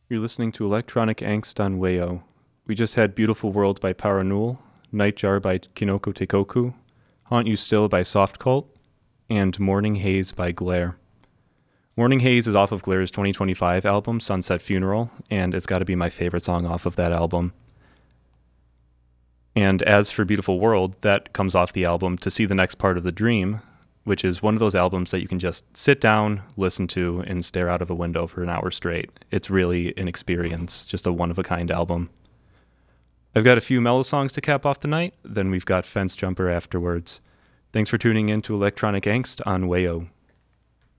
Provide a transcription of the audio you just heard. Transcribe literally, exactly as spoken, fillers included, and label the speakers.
Speaker 1: You're listening to Electronic Angst on Wayo. We just had Beautiful World by Paranul, Nightjar by Kinoko Teikoku, Haunt You Still by Soft Cult, and Morning Haze by Glare. Morning Haze is off of Glare's twenty twenty-five album, Sunset Funeral, and it's got to be my favorite song off of that album. And as for Beautiful World, that comes off the album To See the Next Part of the Dream, which is one of those albums that you can just sit down, listen to, and stare out of a window for an hour straight. It's really an experience, just a one-of-a-kind album. I've got a few mellow songs to cap off the night, then we've got Fence Jumper afterwards. Thanks for tuning in to Electronic Angst on Wayo.